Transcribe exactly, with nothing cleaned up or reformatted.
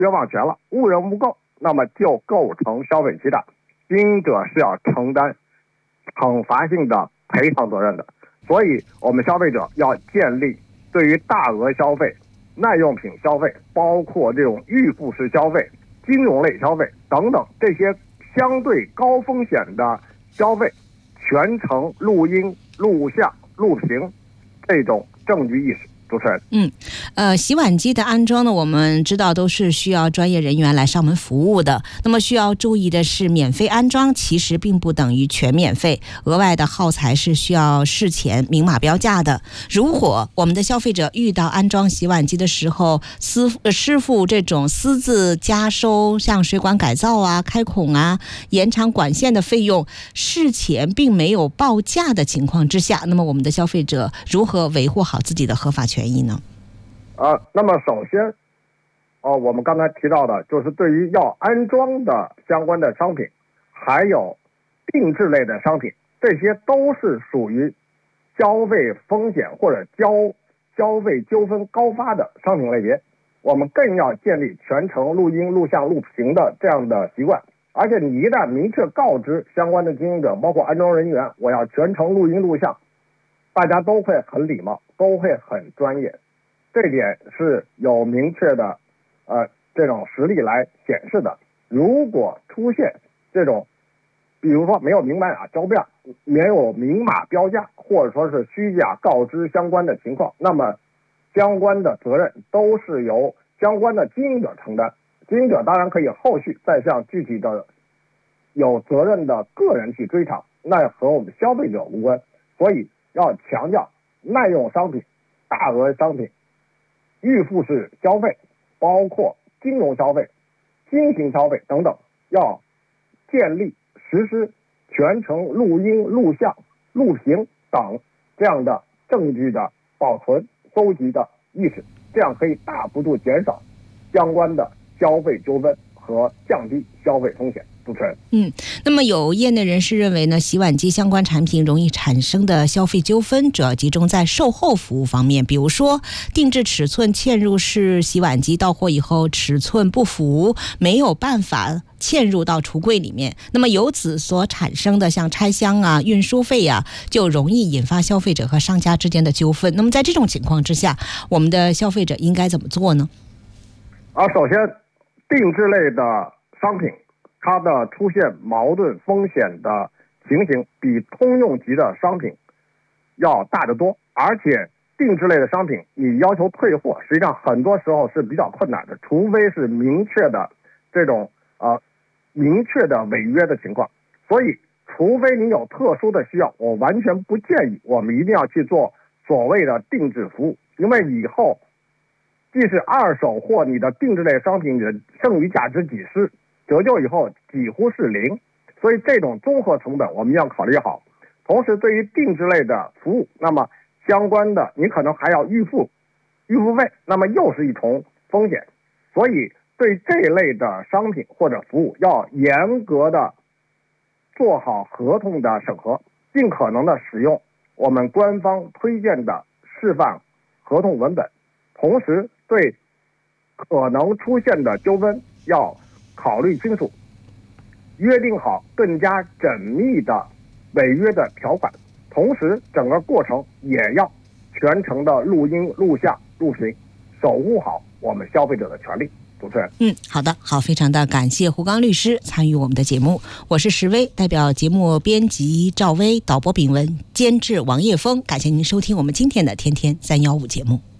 冤枉钱了，误认误购，那么就构成消费欺诈，经营者是要承担惩罚性的赔偿责任的。所以我们消费者要建立对于大额消费、耐用品消费，包括这种预付式消费、金融类消费等等这些相对高风险的消费，全程录音、录像、录屏这种证据意识。主持人， 嗯，呃，洗碗机的安装呢，我们知道都是需要专业人员来上门服务的。那么需要注意的是，免费安装其实并不等于全免费，额外的耗材是需要事前明码标价的。如果我们的消费者遇到安装洗碗机的时候，私呃师傅这种私自加收，像水管改造啊、开孔啊、延长管线的费用，事前并没有报价的情况之下，那么我们的消费者如何维护好自己的合法权益呢？ 呃，那么首先，哦、呃，我们刚才提到的就是对于要安装的相关的商品，还有定制类的商品，这些都是属于消费风险或者交消费纠纷高发的商品类别。我们更要建立全程录音、录像、录屏的这样的习惯。而且你一旦明确告知相关的经营者，包括安装人员，我要全程录音录像，大家都会很礼貌，都会很专业。这点是有明确的呃这种实例来显示的。如果出现这种比如说没有明码标价、没有明码标价，或者说是虚假告知相关的情况，那么相关的责任都是由相关的经营者承担。经营者当然可以后续再向具体的有责任的个人去追偿，那和我们消费者无关。所以要强调耐用商品、大额商品、预付式消费，包括金融消费、新型消费等等，要建立实施全程录音、录像、录屏等这样的证据的保存、搜集的意识，这样可以大幅度减少相关的消费纠纷和降低消费风险。主持人， 嗯，那么有业内人士认为呢，洗碗机相关产品容易产生的消费纠纷，主要集中在售后服务方面，比如说定制尺寸嵌入式洗碗机到货以后尺寸不符，没有办法嵌入到橱柜里面，那么由此所产生的像拆箱啊、运输费啊，就容易引发消费者和商家之间的纠纷。那么在这种情况之下，我们的消费者应该怎么做呢？ 啊，首先，定制类的商品，它的出现矛盾风险的情形比通用级的商品要大得多，而且定制类的商品你要求退货，实际上很多时候是比较困难的，除非是明确的这种呃明确的违约的情况。所以除非你有特殊的需要，我完全不建议我们一定要去做所谓的定制服务，因为以后即使二手货你的定制类商品，你的剩余价值几十，折旧以后几乎是零，所以这种综合成本我们要考虑好。同时对于定制类的服务，那么相关的你可能还要预付预付费，那么又是一重风险。所以对这一类的商品或者服务要严格的做好合同的审核，尽可能的使用我们官方推荐的示范合同文本，同时对可能出现的纠纷要考虑清楚，约定好更加缜密的违约的条款，同时整个过程也要全程的录音、录像、录屏，守护好我们消费者的权利。主持人， 嗯，好的，好，非常的感谢胡刚律师参与我们的节目，我是石薇，代表节目编辑赵薇、导播炳文、监制王叶峰，感谢您收听我们今天的天天三一五节目。